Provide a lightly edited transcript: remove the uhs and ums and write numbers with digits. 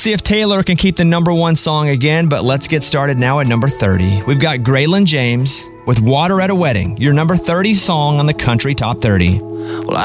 see if Taylor can keep the number one song again, but let's get started now at number 30. We've got Graylin James with Water at a Wedding, your number 30 song on the Country Top 30. Well,